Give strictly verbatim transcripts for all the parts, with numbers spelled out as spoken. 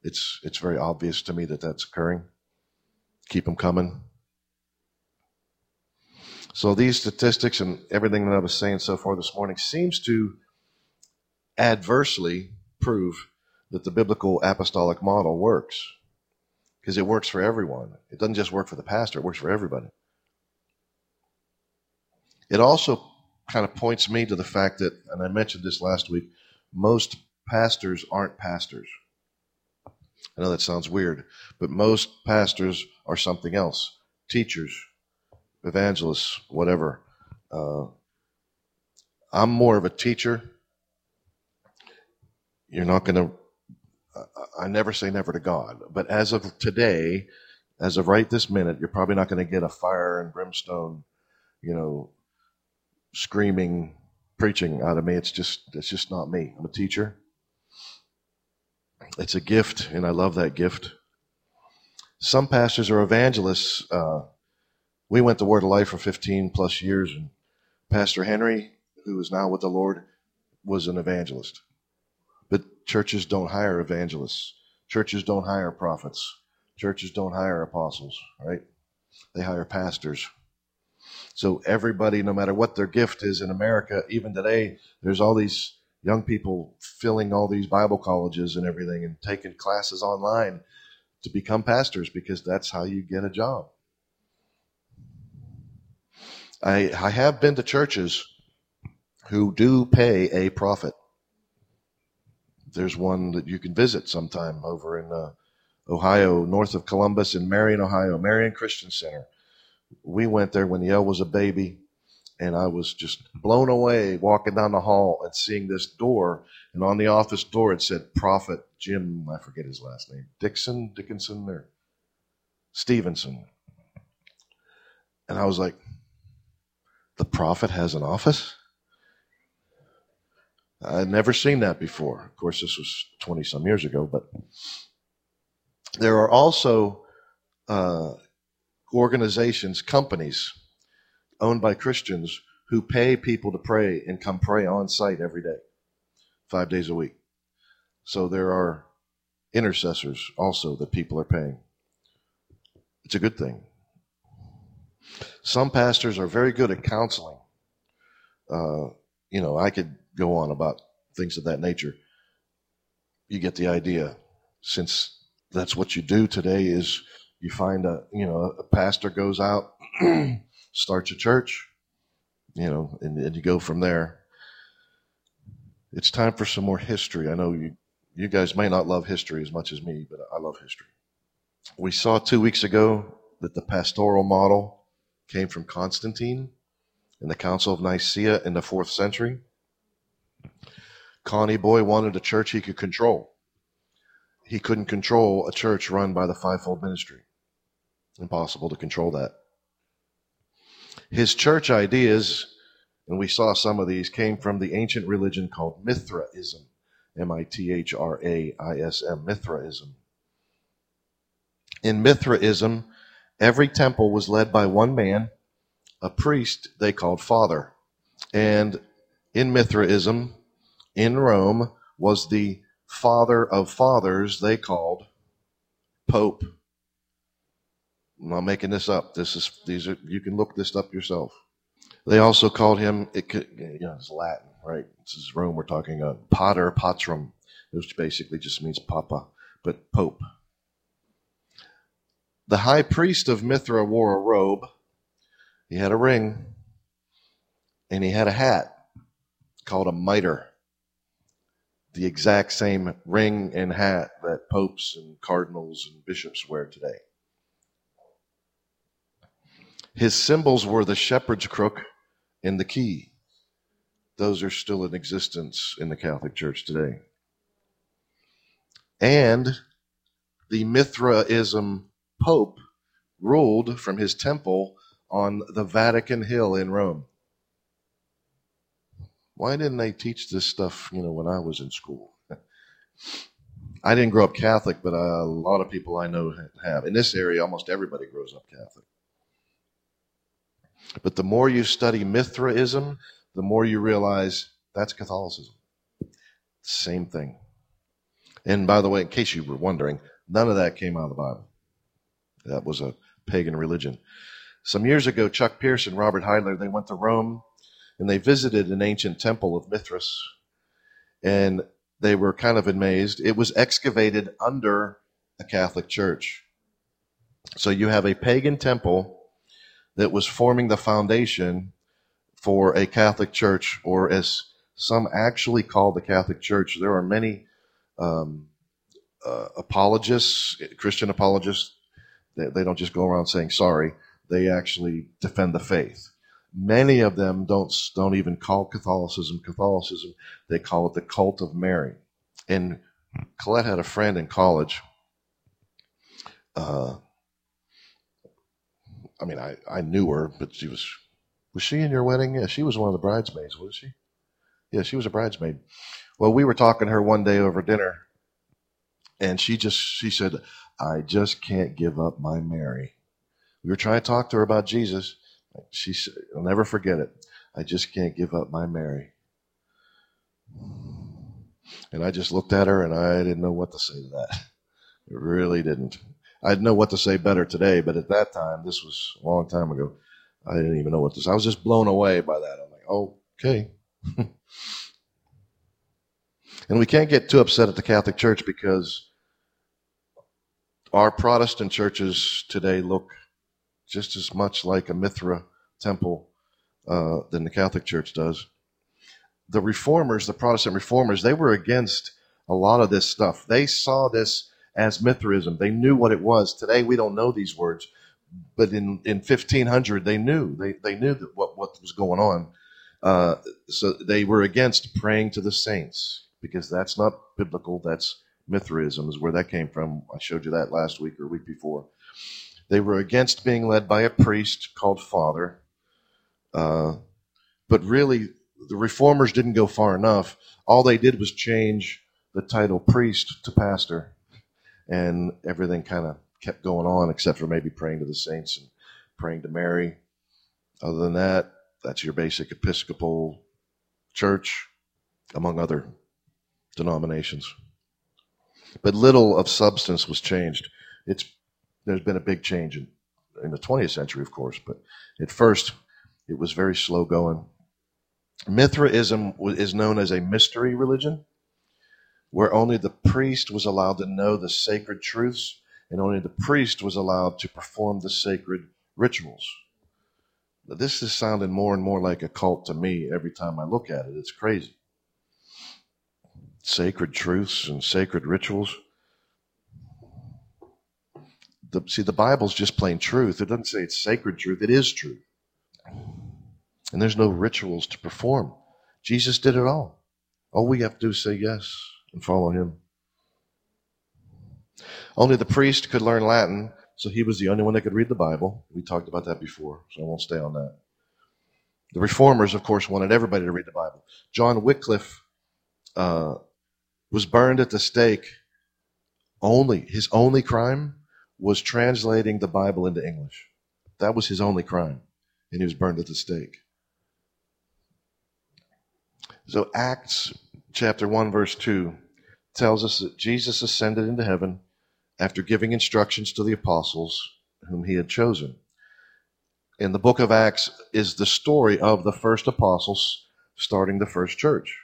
It's, it's very obvious to me that that's occurring. Keep them coming. So these statistics and everything that I was saying so far this morning seems to adversely prove that the biblical apostolic model works, because it works for everyone. It doesn't just work for the pastor, it works for everybody. It also kind of points me to the fact that, and I mentioned this last week, most pastors aren't pastors. I know that sounds weird, but most pastors are something else. Teachers, evangelists, whatever. Uh, I'm more of a teacher. You're not going to, I never say never to God, but as of today, as of right this minute, you're probably not going to get a fire and brimstone, you know, screaming, preaching out of me. It's just, it's just not me. I'm a teacher. It's a gift, and I love that gift. Some pastors are evangelists. Uh, we went to Word of Life for fifteen plus years, and Pastor Henry, who is now with the Lord, was an evangelist. But churches don't hire evangelists. Churches don't hire prophets. Churches don't hire apostles, right? They hire pastors. So everybody, no matter what their gift is in America, even today, there's all these young people filling all these Bible colleges and everything and taking classes online to become pastors, because that's how you get a job. I, I have been to churches who do pay a prophet. There's one that you can visit sometime over in uh, Ohio, north of Columbus, in Marion, Ohio, Marion Christian Center. We went there when Yale was a baby, and I was just blown away walking down the hall and seeing this door. And on the office door, it said Prophet Jim, I forget his last name, Dixon, Dickinson, or Stevenson. And I was like, the prophet has an office? I'd never seen that before. Of course, this was twenty-some years ago, but there are also uh, organizations, companies owned by Christians who pay people to pray and come pray on site every day, five days a week. So there are intercessors also that people are paying. It's a good thing. Some pastors are very good at counseling. Uh, you know, I could go on about things of that nature. You get the idea. Since that's what you do today, is you find a, you know, a pastor goes out, starts a church, you know, and, and you go from there. It's time for some more history. I know you, you guys may not love history as much as me, but I love history. We saw two weeks ago that the pastoral model came from Constantine in the Council of Nicaea in the fourth century. Connie Boy wanted a church he could control. He couldn't control a church run by the fivefold ministry. Impossible to control that. His church ideas, and we saw some of these, came from the ancient religion called Mithraism. M I T H R A I S M, Mithraism. In Mithraism, every temple was led by one man, a priest they called father. And in Mithraism, in Rome, was the father of fathers they called Pope. I'm not making this up. This is these are you can look this up yourself. They also called him, it could, you know, it's Latin, right? This is Rome. We're talking uh, Pater Patrum, which basically just means Papa, but Pope. The high priest of Mithra wore a robe. He had a ring, and he had a hat called a mitre. The exact same ring and hat that popes and cardinals and bishops wear today. His symbols were the shepherd's crook and the key. Those are still in existence in the Catholic Church today. And the Mithraism Pope ruled from his temple on the Vatican Hill in Rome. Why didn't they teach this stuff, you know, when I was in school? I didn't grow up Catholic, but a lot of people I know have. In this area, almost everybody grows up Catholic. But the more you study Mithraism, the more you realize that's Catholicism. Same thing. And by the way, in case you were wondering, none of that came out of the Bible. That was a pagan religion. Some years ago, Chuck Pierce and Robert Heidler, they went to Rome and they visited an ancient temple of Mithras. And they were kind of amazed. It was excavated under a Catholic church. So you have a pagan temple that was forming the foundation for a Catholic church, or as some actually call the Catholic Church. There are many um, uh, apologists, Christian apologists. They, they don't just go around saying sorry. They actually defend the faith. Many of them don't don't even call Catholicism Catholicism. They call it the cult of Mary. And Colette had a friend in college. Uh, I mean, I, I knew her, but she was, was she in your wedding? Yeah, she was one of the bridesmaids, wasn't she? Yeah, she was a bridesmaid. Well, we were talking to her one day over dinner, and she just, she said, I just can't give up my Mary. We were trying to talk to her about Jesus. She said, I'll never forget it. I just can't give up my Mary. And I just looked at her and I didn't know what to say to that. I really didn't. I'd know what to say better today, but at that time, this was a long time ago, I didn't even know what to say. I was just blown away by that. I'm like, oh, okay. And we can't get too upset at the Catholic Church because our Protestant churches today look just as much like a Mithra temple uh, than the Catholic Church does. The reformers, the Protestant reformers, they were against a lot of this stuff. They saw this as Mithraism. They knew what it was. Today we don't know these words, but in, in fifteen hundred they knew. They they knew that what, what was going on. Uh, so they were against praying to the saints because that's not biblical. That's Mithraism is where that came from. I showed you that last week or week before. They were against being led by a priest called Father. Uh, but really, the reformers didn't go far enough. All they did was change the title priest to pastor. And everything kind of kept going on except for maybe praying to the saints and praying to Mary. Other than that, that's your basic Episcopal church, among other denominations. But little of substance was changed. It's There's been a big change in, in the twentieth century, of course, but at first it was very slow going. Mithraism is known as a mystery religion, where only the priest was allowed to know the sacred truths, and only the priest was allowed to perform the sacred rituals. This is sounding more and more like a cult to me every time I look at it. It's crazy. Sacred truths and sacred rituals. The, see, the Bible's just plain truth. It doesn't say it's sacred truth. It is truth. And there's no rituals to perform. Jesus did it all. All we have to do is say yes and follow him. Only the priest could learn Latin, so he was the only one that could read the Bible. We talked about that before, so I won't stay on that. The reformers, of course, wanted everybody to read the Bible. John Wycliffe uh, was burned at the stake. Only, his only crime was translating the Bible into English. That was his only crime, and he was burned at the stake. So Acts chapter one, verse two tells us that Jesus ascended into heaven after giving instructions to the apostles whom he had chosen. In the book of Acts is the story of the first apostles starting the first church.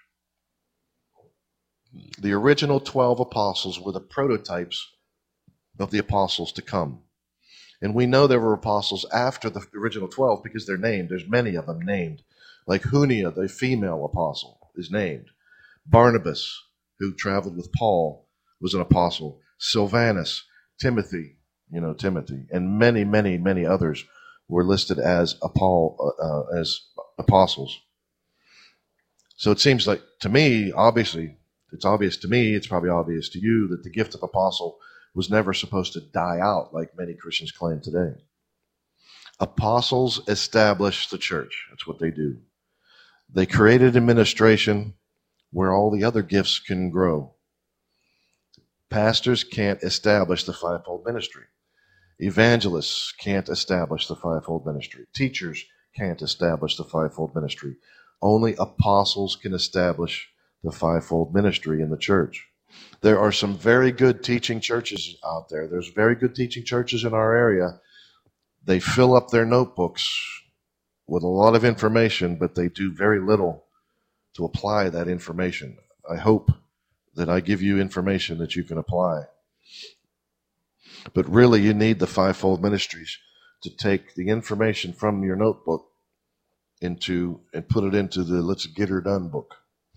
The original twelve apostles were the prototypes of the apostles to come. And we know there were apostles after the original twelve because they're named. There's many of them named. Like Junia, the female apostle, is named. Barnabas, who traveled with Paul, was an apostle. Silvanus, Timothy, you know, Timothy, and many, many, many others were listed as, Paul, uh, as apostles. So it seems like, to me, obviously, it's obvious to me, it's probably obvious to you, that the gift of apostle was never supposed to die out like many Christians claim today. Apostles establish the church. That's what they do. They created administration where all the other gifts can grow. Pastors can't establish the fivefold ministry. Evangelists can't establish the fivefold ministry. Teachers can't establish the fivefold ministry. Only apostles can establish the fivefold ministry in the church. There are some very good teaching churches out there. There's very good teaching churches in our area. They fill up their notebooks with a lot of information, but they do very little to apply that information. I hope that I give you information that you can apply. But really, you need the fivefold ministries to take the information from your notebook into and put it into the Let's Get Her Done book.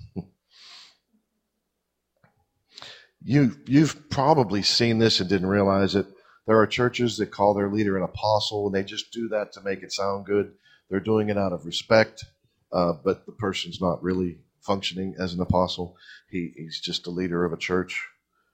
You, you've probably seen this and didn't realize it. There are churches that call their leader an apostle, and they just do that to make it sound good. They're doing it out of respect, uh, but the person's not really functioning as an apostle. He, he's just a leader of a church.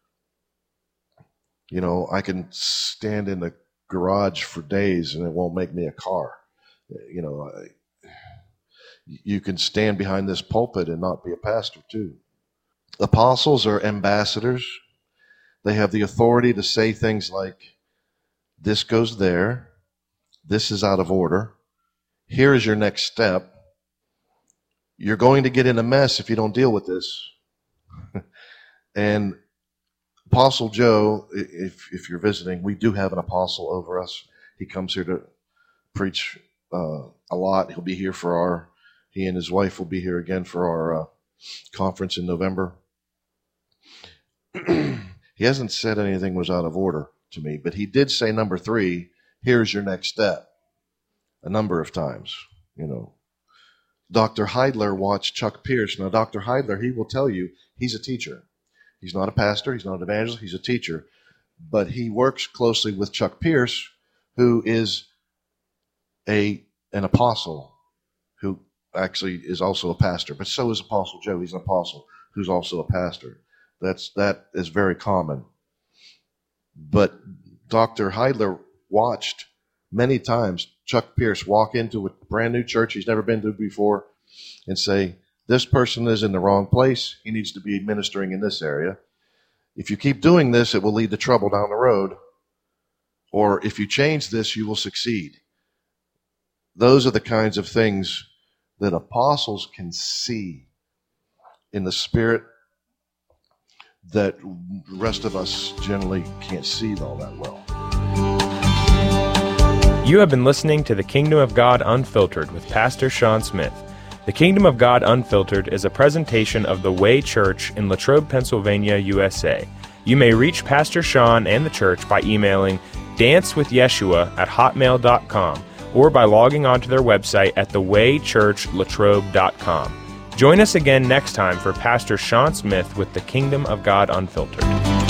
You know, I can stand in the garage for days and it won't make me a car. You know, I, you can stand behind this pulpit and not be a pastor too. Apostles are ambassadors. They have the authority to say things like, this goes there, this is out of order, here is your next step, you're going to get in a mess if you don't deal with this. And Apostle Joe, if if you're visiting, we do have an apostle over us. He comes here to preach uh, a lot. He'll be here for our, he and his wife will be here again for our uh, conference in November. He hasn't said anything was out of order to me, but he did say number three, here's your next step, a number of times. You know, Doctor Heidler watched Chuck Pierce. Now, Doctor Heidler, he will tell you he's a teacher. He's not a pastor. He's not an evangelist. He's a teacher. But he works closely with Chuck Pierce, who is a an apostle, who actually is also a pastor. But so is Apostle Joe. He's an apostle who's also a pastor. That's that is very common. But Doctor Heidler watched many times Chuck Pierce walk into a brand new church he's never been to before and say, this person is in the wrong place. He needs to be ministering in this area. If you keep doing this, it will lead to trouble down the road. Or if you change this, you will succeed. Those are the kinds of things that apostles can see in the spirit that the rest of us generally can't see all that well. You have been listening to The Kingdom of God Unfiltered with Pastor Sean Smith. The Kingdom of God Unfiltered is a presentation of the Way Church in Latrobe, Pennsylvania, U S A. You may reach Pastor Sean and the church by emailing dancewithyeshua at hotmail dot com or by logging onto their website at the way church latrobe dot com. Join us again next time for Pastor Sean Smith with The Kingdom of God Unfiltered.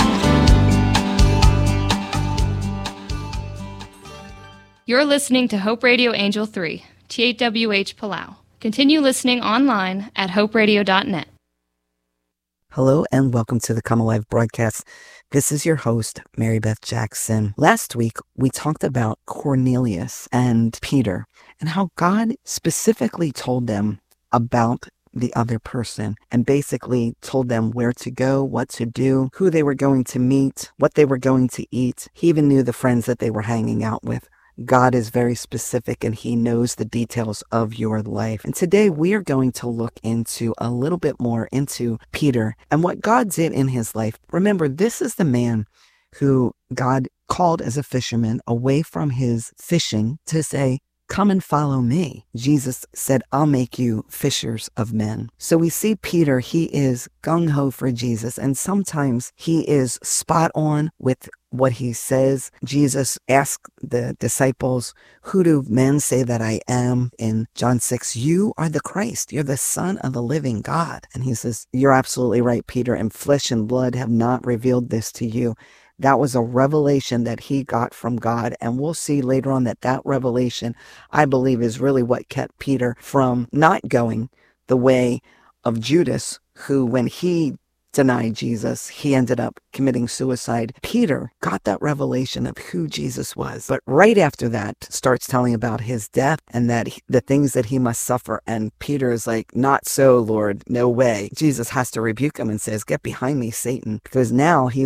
You're listening to Hope Radio Angel three, T eight W H Palau. Continue listening online at hope radio dot net. Hello and welcome to the Come Alive broadcast. This is your host, Mary Beth Jackson. Last week, we talked about Cornelius and Peter and how God specifically told them about the other person and basically told them where to go, what to do, who they were going to meet, what they were going to eat. He even knew the friends that they were hanging out with. God is very specific and he knows the details of your life. And today we are going to look into a little bit more into Peter and what God did in his life. Remember, this is the man who God called as a fisherman away from his fishing to say, come and follow me. Jesus said, I'll make you fishers of men. So we see Peter, he is gung-ho for Jesus, and sometimes he is spot on with what he says. Jesus asked the disciples, who do men say that I am? In John six, you are the Christ. You're the Son of the living God. And he says, you're absolutely right, Peter, and flesh and blood have not revealed this to you. That was a revelation that he got from God. And we'll see later on that that revelation, I believe, is really what kept Peter from not going the way of Judas, who, when he denied Jesus, he ended up committing suicide. Peter got that revelation of who Jesus was. But right after that, starts telling about his death and that he, the things that he must suffer. And Peter is like, not so, Lord, no way. Jesus has to rebuke him and says, get behind me, Satan, because now he's not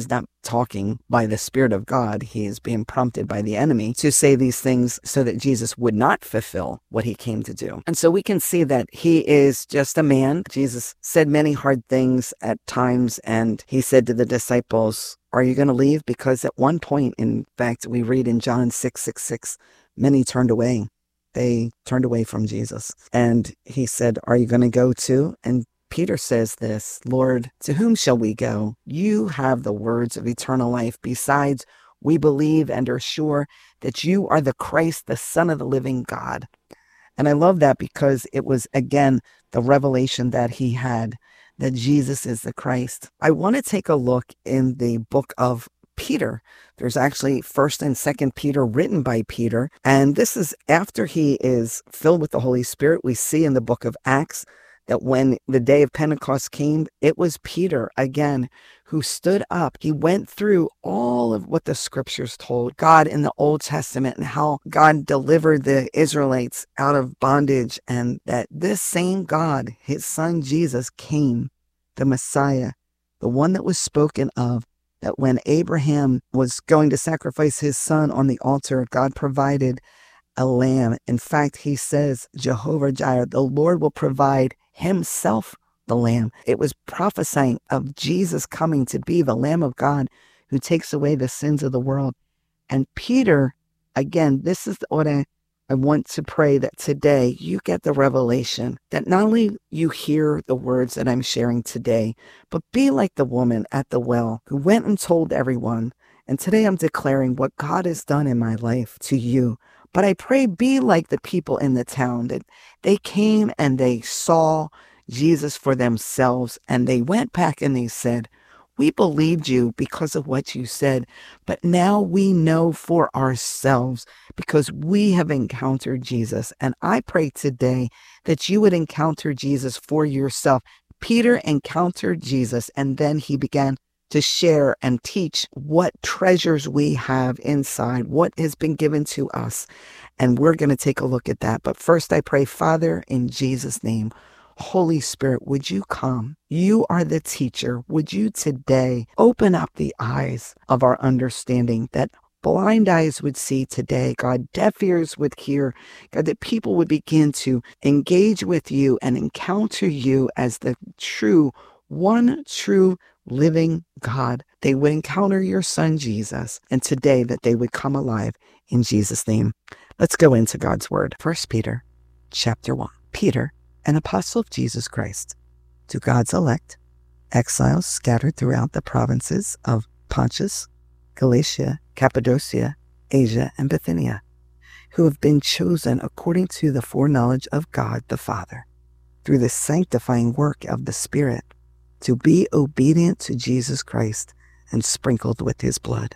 talking by the Spirit of God. He is being prompted by the enemy to say these things so that Jesus would not fulfill what he came to do. And so we can see that he is just a man. Jesus said many hard things at times, and he said to the disciples, are you going to leave? Because at one point, in fact, we read in John six six six, many turned away. They turned away from Jesus. And he said, are you going to go too? And Peter says this, Lord, to whom shall we go? You have the words of eternal life. Besides, we believe and are sure that you are the Christ, the Son of the living God. And I love that because it was, again, the revelation that he had, that Jesus is the Christ. I want to take a look in the book of Peter. There's actually First and Second Peter written by Peter. And this is after he is filled with the Holy Spirit. We see in the book of Acts that when the day of Pentecost came, it was Peter, again, who stood up. He went through all of what the scriptures told God in the Old Testament and how God delivered the Israelites out of bondage, and that this same God, his son Jesus, came, the Messiah, the one that was spoken of, that when Abraham was going to sacrifice his son on the altar, God provided a lamb. In fact, he says, Jehovah Jireh, the Lord will provide himself the lamb. It was prophesying of Jesus coming to be the Lamb of God who takes away the sins of the world. And Peter, again, this is what I, I want to pray, that today you get the revelation that not only you hear the words that I'm sharing today, but be like the woman at the well who went and told everyone. And today I'm declaring what God has done in my life to you. But I pray be like the people in the town, that they came and they saw Jesus for themselves, and they went back and they said, we believed you because of what you said, but now we know for ourselves because we have encountered Jesus. And I pray today that you would encounter Jesus for yourself. Peter encountered Jesus, and then he began to share and teach what treasures we have inside, what has been given to us. And we're going to take a look at that. But first I pray, Father, in Jesus' name, Holy Spirit, would you come? You are the teacher. Would you today open up the eyes of our understanding, that blind eyes would see today, God, deaf ears would hear, God, that people would begin to engage with you and encounter you as the true, one true living God. They would encounter your son, Jesus, and today that they would come alive in Jesus' name. Let's go into God's word. First Peter chapter one. Peter, an apostle of Jesus Christ, to God's elect, exiles scattered throughout the provinces of Pontus, Galatia, Cappadocia, Asia, and Bithynia, who have been chosen according to the foreknowledge of God the Father, through the sanctifying work of the Spirit, to be obedient to Jesus Christ and sprinkled with his blood.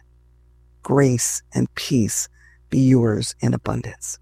Grace and peace be yours in abundance.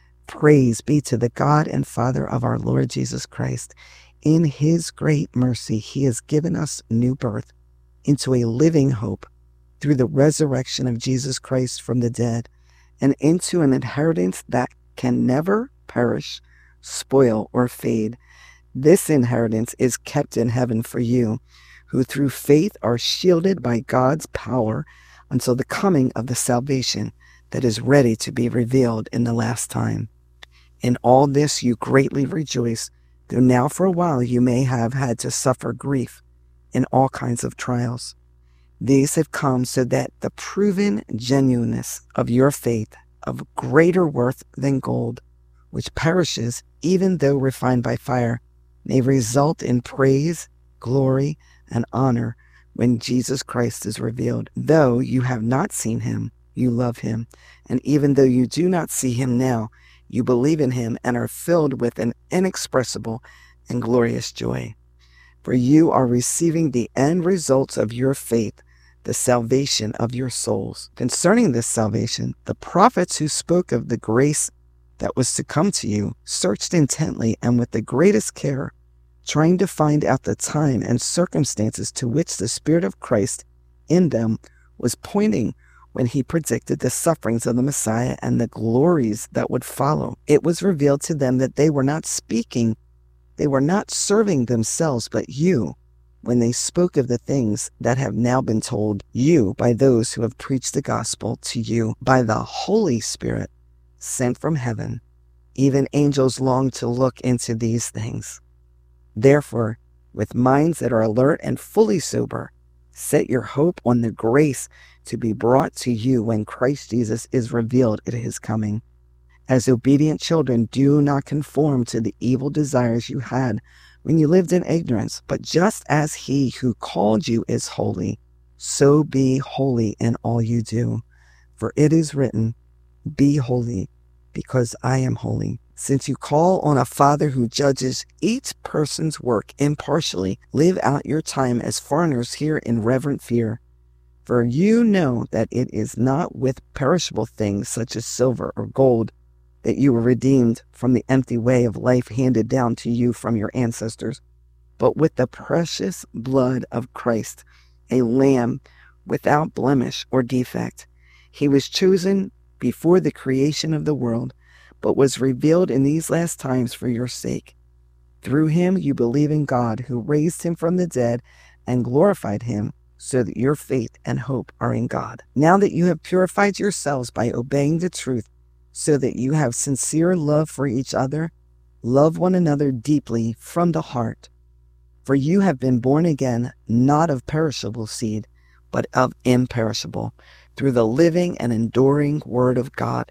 Praise be to the God and Father of our Lord Jesus Christ. In his great mercy, he has given us new birth into a living hope through the resurrection of Jesus Christ from the dead, and into an inheritance that can never perish, spoil, or fade. This inheritance is kept in heaven for you, who through faith are shielded by God's power until the coming of the salvation that is ready to be revealed in the last time. In all this you greatly rejoice, though now for a while you may have had to suffer grief in all kinds of trials. These have come so that the proven genuineness of your faith, of greater worth than gold, which perishes even though refined by fire, may result in praise, glory, and honor when Jesus Christ is revealed. Though you have not seen him, you love him. And even though you do not see him now, you believe in him and are filled with an inexpressible and glorious joy. For you are receiving the end results of your faith, the salvation of your souls. Concerning this salvation, the prophets who spoke of the grace that was to come to you searched intently and with the greatest care, trying to find out the time and circumstances to which the Spirit of Christ in them was pointing when he predicted the sufferings of the Messiah and the glories that would follow. It was revealed to them that they were not speaking, they were not serving themselves, but you, when they spoke of the things that have now been told you by those who have preached the gospel to you by the Holy Spirit sent from heaven. Even angels long to look into these things. Therefore, with minds that are alert and fully sober, set your hope on the grace to be brought to you when Christ Jesus is revealed at his coming. As obedient children, do not conform to the evil desires you had when you lived in ignorance, but just as he who called you is holy, so be holy in all you do. For it is written, be holy, because I am holy. Since you call on a Father who judges each person's work impartially, live out your time as foreigners here in reverent fear. For you know that it is not with perishable things such as silver or gold that you were redeemed from the empty way of life handed down to you from your ancestors, but with the precious blood of Christ, a lamb without blemish or defect. He was chosen before the creation of the world, but was revealed in these last times for your sake. Through him you believe in God, who raised him from the dead and glorified him, so that your faith and hope are in God. Now that you have purified yourselves by obeying the truth, so that you have sincere love for each other, love one another deeply from the heart. For you have been born again, not of perishable seed, but of imperishable, through the living and enduring word of God.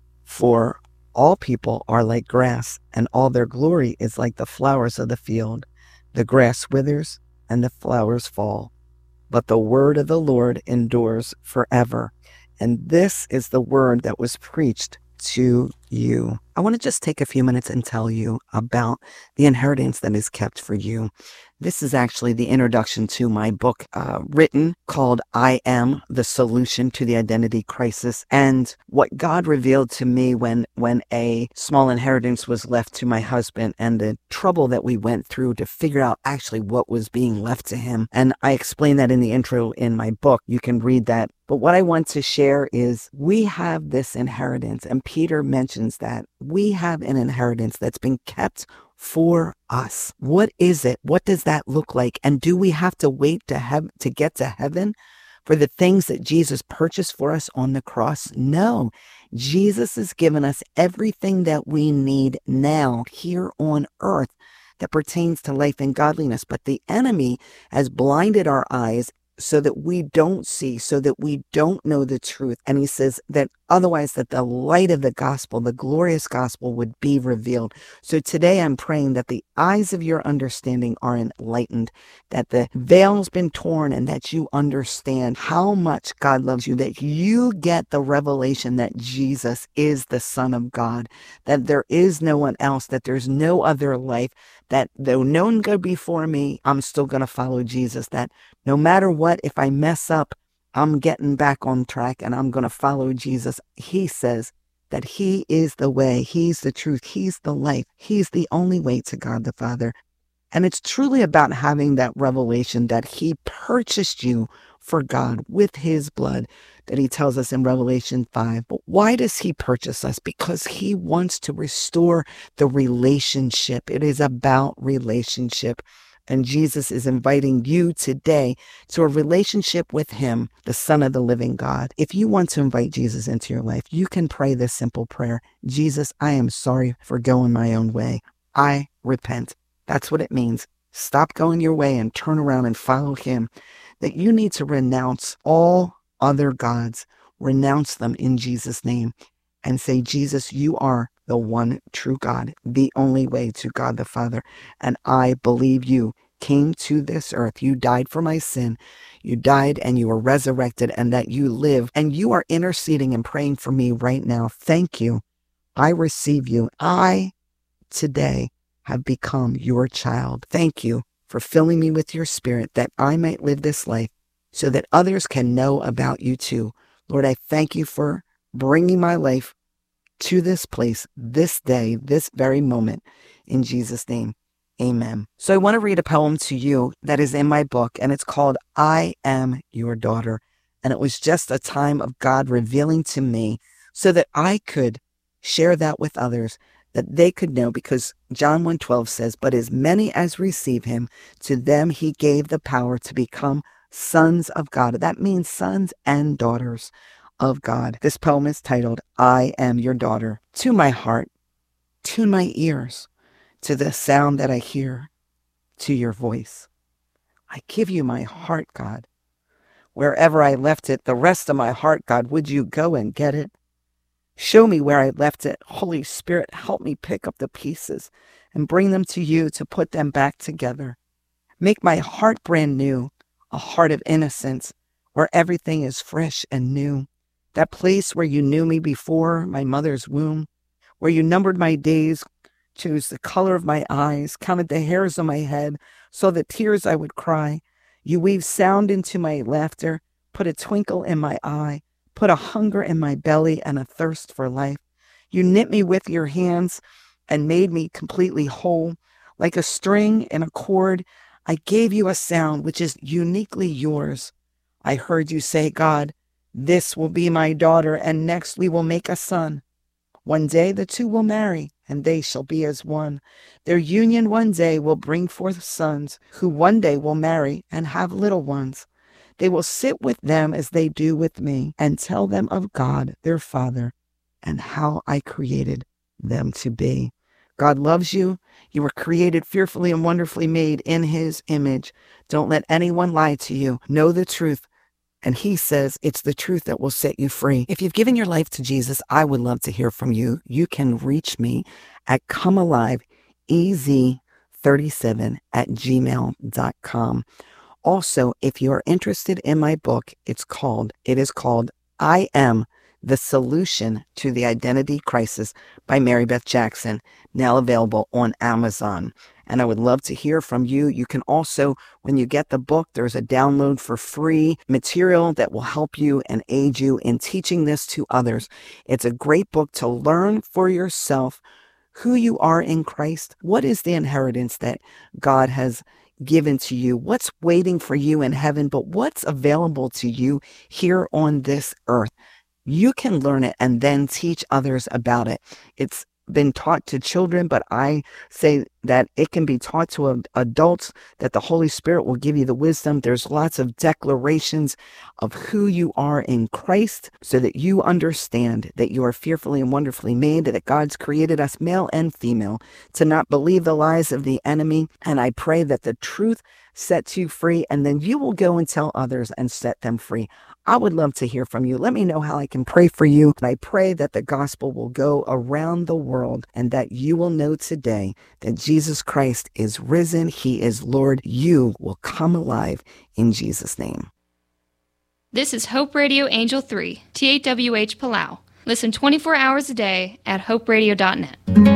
For all people are like grass, and all their glory is like the flowers of the field. The grass withers, and the flowers fall, but the word of the Lord endures forever. And this is the word that was preached to you. I want to just take a few minutes and tell you about the inheritance that is kept for you. This is actually the introduction to my book uh, written called I Am the Solution to the Identity Crisis. And what God revealed to me when, when a small inheritance was left to my husband and the trouble that we went through to figure out actually what was being left to him. And I explain that in the intro in my book. You can read that. But what I want to share is we have this inheritance, and Peter mentions that we have an inheritance that's been kept for us. What is it? What does that look like? And do we have to wait to have to get to heaven for the things that Jesus purchased for us on the cross? No. Jesus has given us everything that we need now here on earth that pertains to life and godliness. But the enemy has blinded our eyes so that we don't see, so that we don't know the truth. And he says that otherwise that the light of the gospel, the glorious gospel, would be revealed. So today I'm praying that the eyes of your understanding are enlightened, that the veil's been torn, and that you understand how much God loves you, that you get the revelation that Jesus is the Son of God, that there is no one else, that there's no other life, that though no one go before me, I'm still going to follow Jesus, that no matter what, if I mess up, I'm getting back on track and I'm going to follow Jesus. He says that he is the way, he's the truth, he's the life, he's the only way to God the Father. And it's truly about having that revelation that he purchased you for God with his blood that he tells us in Revelation five. But why does he purchase us? Because he wants to restore the relationship. It is about relationship. And Jesus is inviting you today to a relationship with him, the Son of the living God. If you want to invite Jesus into your life, you can pray this simple prayer. Jesus, I am sorry for going my own way. I repent. That's what it means. Stop going your way and turn around and follow him. That you need to renounce all other gods. Renounce them in Jesus' name and say, Jesus, you are the one true God, the only way to God the Father. And I believe you came to this earth. You died for my sin. You died and you were resurrected, and that you live, and you are interceding and praying for me right now. Thank you. I receive you. I today have become your child. Thank you for filling me with your spirit, that I might live this life so that others can know about you too. Lord, I thank you for bringing my life to this place, this day, this very moment. In Jesus' name, amen. So I want to read a poem to you that is in my book, and it's called I Am Your Daughter. And it was just a time of God revealing to me so that I could share that with others, that they could know, because John one twelve says, but as many as receive him, to them he gave the power to become sons of God. That means sons and daughters of God. This poem is titled, I Am Your Daughter. To my heart, tune my ears to the sound that I hear, to your voice. I give you my heart, God. Wherever I left it, the rest of my heart, God, would you go and get it? Show me where I left it. Holy Spirit, help me pick up the pieces and bring them to you to put them back together. Make my heart brand new, a heart of innocence where everything is fresh and new. That place where you knew me before my mother's womb, where you numbered my days, chose the color of my eyes, counted the hairs on my head, saw the tears I would cry. You weave sound into my laughter, put a twinkle in my eye, put a hunger in my belly and a thirst for life. You knit me with your hands and made me completely whole. Like a string in a chord, I gave you a sound which is uniquely yours. I heard you say, God, this will be my daughter, and next we will make a son. One day the two will marry, and they shall be as one. Their union one day will bring forth sons, who one day will marry and have little ones. They will sit with them as they do with me, and tell them of God, their Father, and how I created them to be. God loves you. You were created fearfully and wonderfully made in his image. Don't let anyone lie to you. Know the truth. And he says it's the truth that will set you free. If you've given your life to Jesus, I would love to hear from you. You can reach me at comealive e z thirty-seven at gmail dot com. Also, if you are interested in my book, it's called, it is called I Am the Solution to the Identity Crisis by Mary Beth Jackson, now available on Amazon. And I would love to hear from you. You can also, when you get the book, there's a download for free material that will help you and aid you in teaching this to others. It's a great book to learn for yourself who you are in Christ. What is the inheritance that God has given to you? What's waiting for you in heaven, but what's available to you here on this earth? You can learn it and then teach others about it. It's been taught to children, but I say that it can be taught to adults, that the Holy Spirit will give you the wisdom. There's lots of declarations of who you are in Christ so that you understand that you are fearfully and wonderfully made, that God's created us male and female to not believe the lies of the enemy. And I pray that the truth sets you free, and then you will go and tell others and set them free. I would love to hear from you. Let me know how I can pray for you. And I pray that the gospel will go around the world and that you will know today that Jesus Christ is risen. He is Lord. You will come alive in Jesus' name. This is Hope Radio Angel three, T eight W H Palau. Listen twenty-four hours a day at hope radio dot net.